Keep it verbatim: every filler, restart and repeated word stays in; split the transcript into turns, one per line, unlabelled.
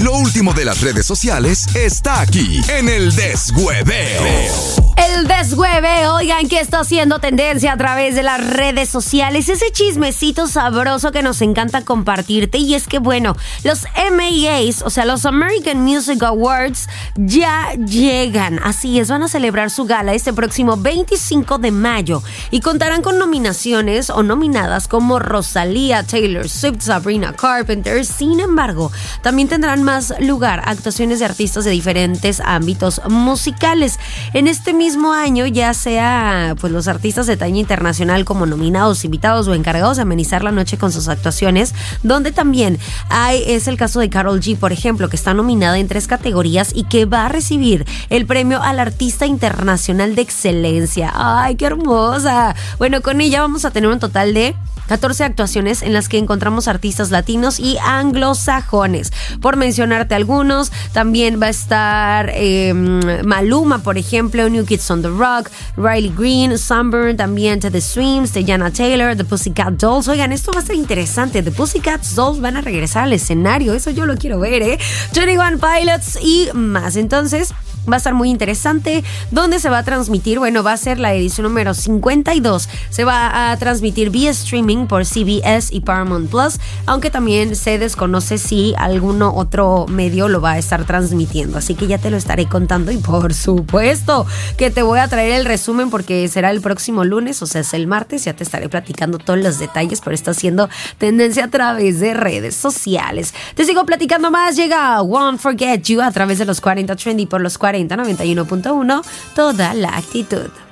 Lo último de las redes sociales está aquí en el Deshueveo.
El Deshueveo, oigan, que está haciendo tendencia a través de las redes sociales. Ese chismecito sabroso que nos encanta compartirte. Y es que, bueno, los M A As, o sea, los American Music Awards, ya llegan. Así es, van a celebrar su gala este próximo veinticinco de mayo. Y contarán con nominaciones o nominadas como Rosalía, Taylor Swift, Sabrina Carpenter. Sin embargo, también tendrán más lugar actuaciones de artistas de diferentes ámbitos musicales. En este mismo año, ya sea pues los artistas de talla internacional como nominados, invitados o encargados de amenizar la noche con sus actuaciones, donde también hay, es el caso de Karol G, por ejemplo, que está nominada en tres categorías y que va a recibir el premio al Artista Internacional de Excelencia. ¡Ay, qué hermosa! Bueno, con ella vamos a tener un total de catorce actuaciones en las que encontramos artistas latinos y anglosajones. Por mencionarte algunos, también va a estar eh, Maluma, por ejemplo, New Kids on the Rock, Riley Green, Sunburn, también The Swims, Teyana Taylor, The Pussycat Dolls. Oigan, esto va a ser interesante. The Pussycat Dolls van a regresar al escenario. Eso yo lo quiero ver, ¿eh? veintiuno Pilots y más. Entonces, va a estar muy interesante. ¿Dónde se va a transmitir? Bueno, va a ser la edición número cincuenta y dos. Se va a transmitir vía streaming por C B S y Paramount Plus, aunque también se desconoce si alguno otro medio lo va a estar transmitiendo. Así que ya te lo estaré contando y por supuesto que te voy a traer el resumen porque será el próximo lunes, o sea, es el martes. Ya te estaré platicando todos los detalles, pero está haciendo tendencia a través de redes sociales. Te sigo platicando más. Llega Won't Forget You a través de los cuarenta Trendy por los cuarenta noventa y uno punto uno. Toda la actitud.